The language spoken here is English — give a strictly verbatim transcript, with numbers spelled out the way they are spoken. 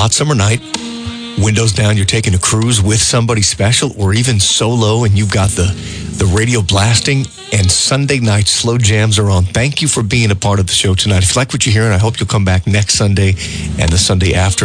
hot summer night, windows down, you're taking a cruise with somebody special or even solo, and you've got the, the radio blasting, and Sunday night slow jams are on. Thank you for being a part of the show tonight. If you like what you're hearing, I hope you'll come back next Sunday and the Sunday after.